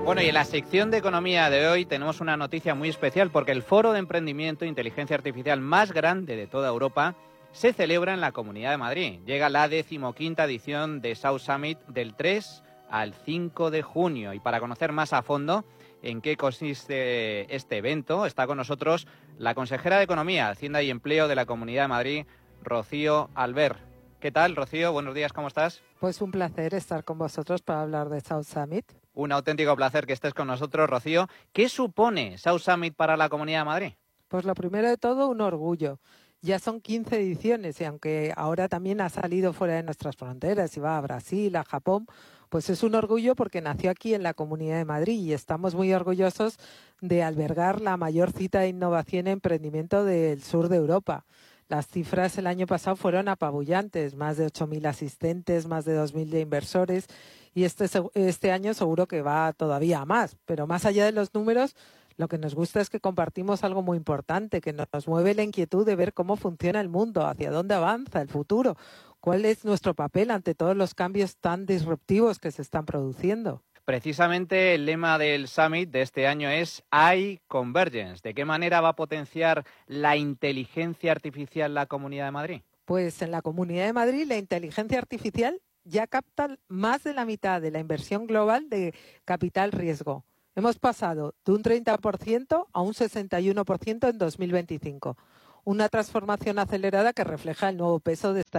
Bueno, y en la sección de economía de hoy tenemos una noticia muy especial porque el foro de emprendimiento e inteligencia artificial más grande de toda Europa se celebra en la Comunidad de Madrid. Llega la 15ª edición de South Summit del 3 al 5 de junio. Y para conocer más a fondo en qué consiste este evento, está con nosotros la consejera de Economía, Hacienda y Empleo de la Comunidad de Madrid, Rocío Albert. ¿Qué tal, Rocío? Buenos días, ¿cómo estás? Pues un placer estar con vosotros para hablar de South Summit. Un auténtico placer que estés con nosotros, Rocío. ¿Qué supone South Summit para la Comunidad de Madrid? Pues lo primero de todo, un orgullo. Ya son 15 ediciones y aunque ahora también ha salido fuera de nuestras fronteras y va a Brasil, a Japón, pues es un orgullo porque nació aquí en la Comunidad de Madrid y estamos muy orgullosos de albergar la mayor cita de innovación y emprendimiento del sur de Europa. Las cifras el año pasado fueron apabullantes, más de 8.000 asistentes, más de 2.000 de inversores y este año seguro que va todavía a más. Pero más allá de los números, lo que nos gusta es que compartimos algo muy importante, que nos mueve la inquietud de ver cómo funciona el mundo, hacia dónde avanza el futuro, cuál es nuestro papel ante todos los cambios tan disruptivos que se están produciendo. Precisamente el lema del Summit de este año es AI Convergence. ¿De qué manera va a potenciar la inteligencia artificial la Comunidad de Madrid? Pues en la Comunidad de Madrid la inteligencia artificial ya capta más de la mitad de la inversión global de capital riesgo. Hemos pasado de un 30% a un 61% en 2025. Una transformación acelerada que refleja el nuevo peso de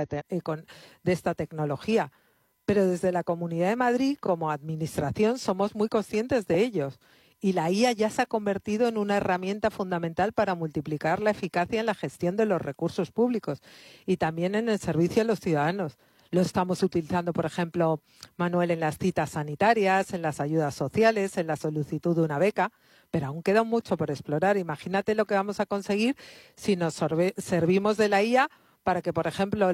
esta tecnología. Pero desde la Comunidad de Madrid, como administración, somos muy conscientes de ellos. Y la IA ya se ha convertido en una herramienta fundamental para multiplicar la eficacia en la gestión de los recursos públicos y también en el servicio a los ciudadanos. Lo estamos utilizando, por ejemplo, Manuel, en las citas sanitarias, en las ayudas sociales, en la solicitud de una beca, pero aún queda mucho por explorar. Imagínate lo que vamos a conseguir si nos servimos de la IA para que, por ejemplo,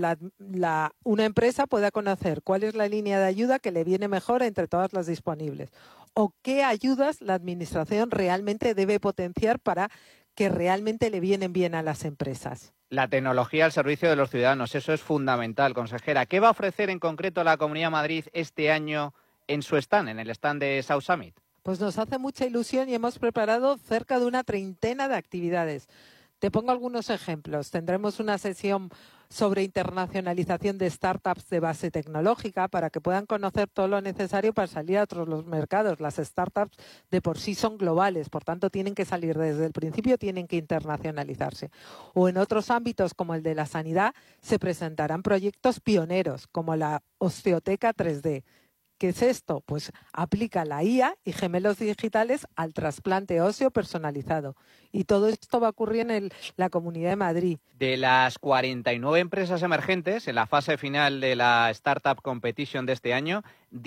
una empresa pueda conocer cuál es la línea de ayuda que le viene mejor entre todas las disponibles o qué ayudas la Administración realmente debe potenciar para que realmente le vienen bien a las empresas. La tecnología al servicio de los ciudadanos, eso es fundamental, consejera. ¿Qué va a ofrecer en concreto la Comunidad de Madrid este año en su stand, en el stand de South Summit? Pues nos hace mucha ilusión y hemos preparado cerca de una 30 de actividades. Te pongo algunos ejemplos. Tendremos una sesión sobre internacionalización de startups de base tecnológica para que puedan conocer todo lo necesario para salir a otros los mercados. Las startups de por sí son globales, por tanto tienen que salir desde el principio, tienen que internacionalizarse. O en otros ámbitos como el de la sanidad se presentarán proyectos pioneros como la osteoteca 3D. ¿Qué es esto? Pues aplica la IA y gemelos digitales al trasplante óseo personalizado. Y todo esto va a ocurrir en la Comunidad de Madrid. De las 49 empresas emergentes en la fase final de la Startup Competition de este año,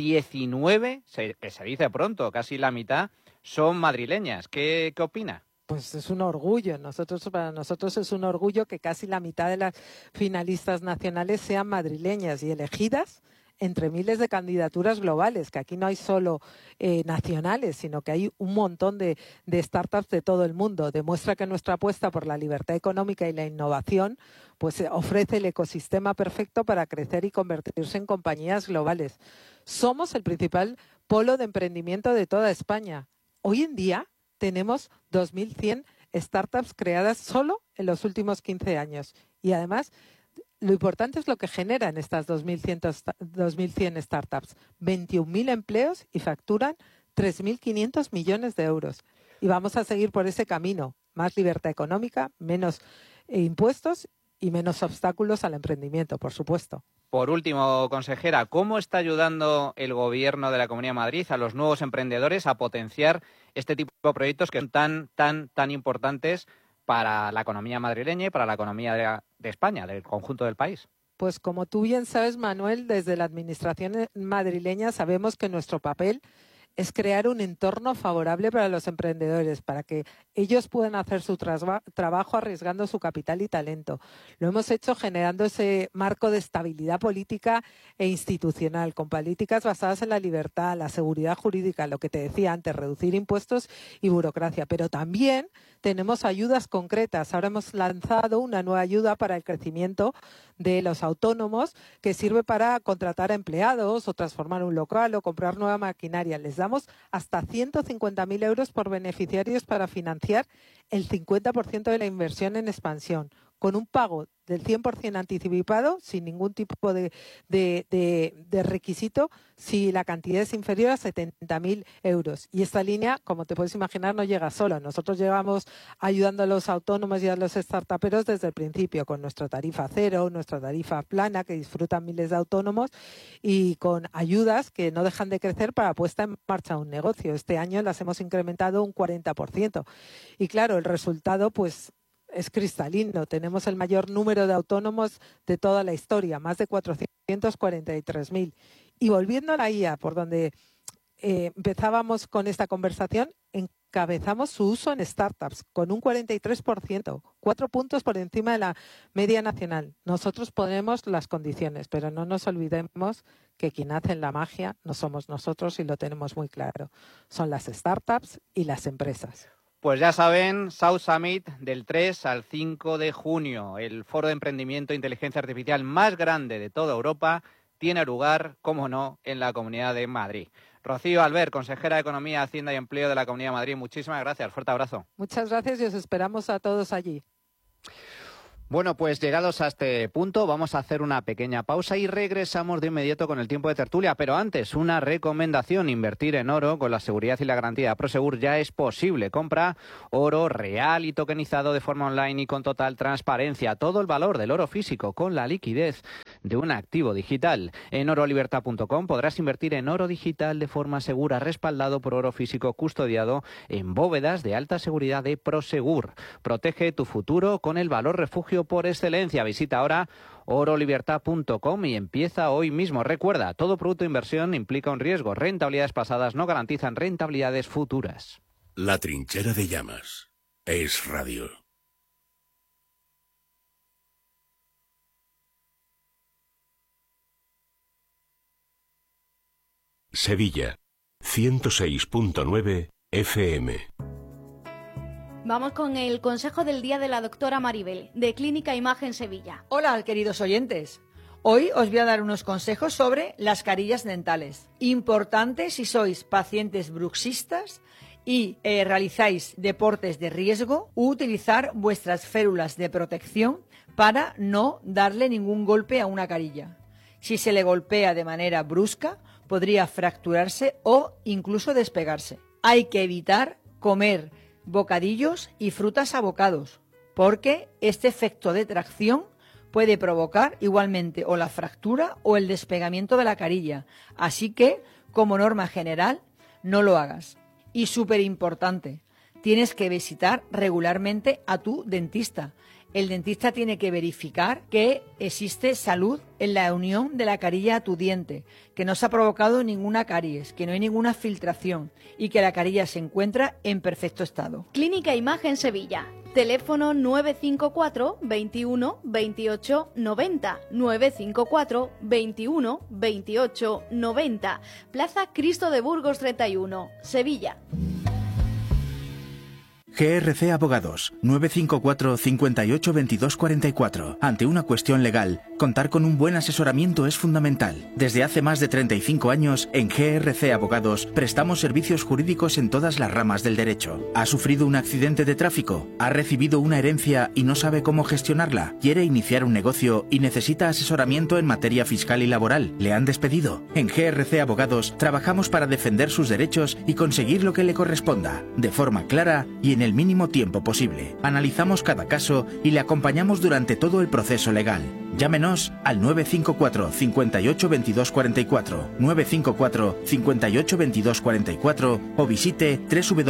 19, que se dice pronto, casi la mitad, son madrileñas. ¿Qué opina? Pues es un orgullo. Para nosotros es un orgullo que casi la mitad de las finalistas nacionales sean madrileñas y elegidas entre miles de candidaturas globales, que aquí no hay solo nacionales, sino que hay un montón de startups de todo el mundo. Demuestra que nuestra apuesta por la libertad económica y la innovación pues ofrece el ecosistema perfecto para crecer y convertirse en compañías globales. Somos el principal polo de emprendimiento de toda España. Hoy en día tenemos 2.100 startups creadas solo en los últimos 15 años y además lo importante es lo que generan estas 2.100 startups. 21.000 empleos y facturan 3.500 millones de euros. Y vamos a seguir por ese camino. Más libertad económica, menos impuestos y menos obstáculos al emprendimiento, por supuesto. Por último, consejera, ¿cómo está ayudando el Gobierno de la Comunidad de Madrid a los nuevos emprendedores a potenciar este tipo de proyectos que son tan importantes para la economía madrileña y para la economía de España, del conjunto del país? Pues como tú bien sabes, Manuel, desde la Administración madrileña sabemos que nuestro papel es crear un entorno favorable para los emprendedores, para que ellos puedan hacer su trabajo arriesgando su capital y talento. Lo hemos hecho generando ese marco de estabilidad política e institucional, con políticas basadas en la libertad, la seguridad jurídica, lo que te decía antes, reducir impuestos y burocracia. Pero también tenemos ayudas concretas. Ahora hemos lanzado una nueva ayuda para el crecimiento de los autónomos que sirve para contratar a empleados o transformar un local o comprar nueva maquinaria. Les damos damos hasta 150.000 euros por beneficiarios para financiar el 50% de la inversión en expansión, con un pago del 100% anticipado, sin ningún tipo de requisito, si la cantidad es inferior a 70.000 euros. Y esta línea, como te puedes imaginar, no llega sola. Nosotros llegamos ayudando a los autónomos y a los startuperos desde el principio, con nuestra tarifa cero, nuestra tarifa plana, que disfrutan miles de autónomos, y con ayudas que no dejan de crecer para puesta en marcha de un negocio. Este año las hemos incrementado un 40%. Y claro, el resultado, pues, es cristalino. Tenemos el mayor número de autónomos de toda la historia, más de 443.000. Y volviendo a la IA, por donde empezábamos con esta conversación, encabezamos su uso en startups con un 43%, 4 puntos por encima de la media nacional. Nosotros ponemos las condiciones, pero no nos olvidemos que quien hace la magia no somos nosotros, y lo tenemos muy claro. Son las startups y las empresas. Pues ya saben, South Summit del 3 al 5 de junio, el foro de emprendimiento e inteligencia artificial más grande de toda Europa, tiene lugar, como no, en la Comunidad de Madrid. Rocío Albert, consejera de Economía, Hacienda y Empleo de la Comunidad de Madrid, muchísimas gracias, fuerte abrazo. Muchas gracias y os esperamos a todos allí. Bueno, pues llegados a este punto vamos a hacer una pequeña pausa y regresamos de inmediato con el tiempo de tertulia. Pero antes, una recomendación: invertir en oro con la seguridad y la garantía de Prosegur ya es posible. Compra oro real y tokenizado de forma online y con total transparencia. Todo el valor del oro físico con la liquidez de un activo digital. En orolibertad.com podrás invertir en oro digital de forma segura, respaldado por oro físico custodiado en bóvedas de alta seguridad de Prosegur. Protege tu futuro con el valor refugio por excelencia. Visita ahora orolibertad.com y empieza hoy mismo. Recuerda, todo producto de inversión implica un riesgo. Rentabilidades pasadas no garantizan rentabilidades futuras. La trinchera de llamas es radio. Sevilla, 106.9 FM. Vamos con el consejo del día de la doctora Maribel, de Clínica Imagen Sevilla. Hola, queridos oyentes. Hoy os voy a dar unos consejos sobre las carillas dentales. Importante si sois pacientes bruxistas y realizáis deportes de riesgo, utilizar vuestras férulas de protección para no darle ningún golpe a una carilla. Si se le golpea de manera brusca, podría fracturarse o incluso despegarse. Hay que evitar comer bocadillos y frutas a bocados, porque este efecto de tracción puede provocar igualmente o la fractura o el despegamiento de la carilla. Así que, como norma general, no lo hagas. Y súper importante, tienes que visitar regularmente a tu dentista. El dentista tiene que verificar que existe salud en la unión de la carilla a tu diente, que no se ha provocado ninguna caries, que no hay ninguna filtración y que la carilla se encuentra en perfecto estado. Clínica Imagen Sevilla. Teléfono 954 21 28 90. 954 21 28 90. Plaza Cristo de Burgos 31, Sevilla. GRC Abogados, 954 58 22 44. Ante una cuestión legal, contar con un buen asesoramiento es fundamental. Desde hace más de 35 años, en GRC Abogados, prestamos servicios jurídicos en todas las ramas del derecho. ¿Ha sufrido un accidente de tráfico? ¿Ha recibido una herencia y no sabe cómo gestionarla? ¿Quiere iniciar un negocio y necesita asesoramiento en materia fiscal y laboral? ¿Le han despedido? En GRC Abogados, trabajamos para defender sus derechos y conseguir lo que le corresponda, de forma clara y en el mínimo tiempo posible. Analizamos cada caso y le acompañamos durante todo el proceso legal. Llámenos al 954 58 22 44, 954 58 22 44 o visite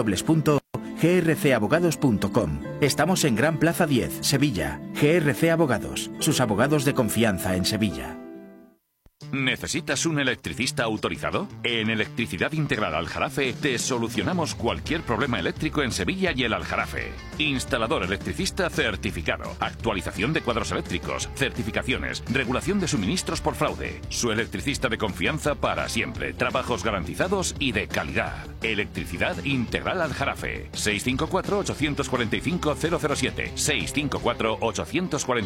www.grcabogados.com. Estamos en Gran Plaza 10, Sevilla. GRC Abogados, sus abogados de confianza en Sevilla. ¿Necesitas un electricista autorizado? En Electricidad Integral Aljarafe te solucionamos cualquier problema eléctrico en Sevilla y el Aljarafe. Instalador electricista certificado, actualización de cuadros eléctricos, certificaciones, regulación de suministros por fraude. Su electricista de confianza para siempre, trabajos garantizados y de calidad. Electricidad Integral Aljarafe. 654-845-007.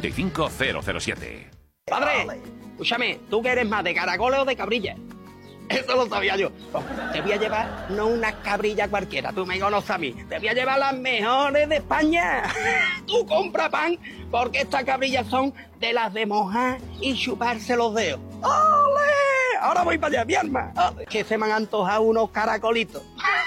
654-845-007. Padre, escúchame, ¿tú qué eres más, de caracoles o de cabrilla? Eso lo sabía yo. Te voy a llevar no una cabrilla cualquiera, tú me conoces a mí. Te voy a llevar las mejores de España. Tú compra pan, porque estas cabrillas son de las de mojar y chuparse los dedos. ¡Ole! Ahora voy para allá, mi alma. Que se me han antojado unos caracolitos.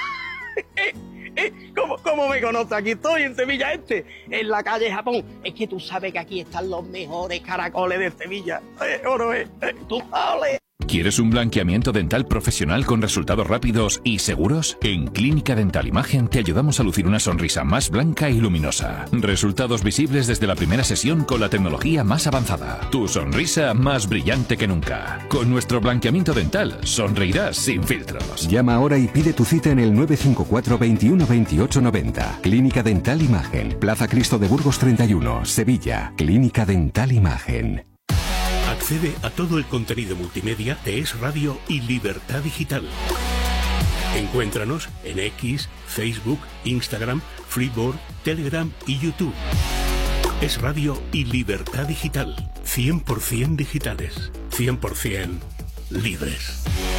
¿Cómo me conoces? Aquí estoy, en Sevilla en la calle Japón. Es que tú sabes que aquí están los mejores caracoles de Sevilla. Tú, ole. ¿Quieres un blanqueamiento dental profesional con resultados rápidos y seguros? En Clínica Dental Imagen te ayudamos a lucir una sonrisa más blanca y luminosa. Resultados visibles desde la primera sesión con la tecnología más avanzada. Tu sonrisa más brillante que nunca. Con nuestro blanqueamiento dental sonreirás sin filtros. Llama ahora y pide tu cita en el 954 21 28 90. Clínica Dental Imagen. Plaza Cristo de Burgos 31, Sevilla. Clínica Dental Imagen. Accede a todo el contenido multimedia de Es Radio y Libertad Digital. Encuéntranos en X, Facebook, Instagram, Freeboard, Telegram y YouTube. Es Radio y Libertad Digital. 100% digitales. 100% libres.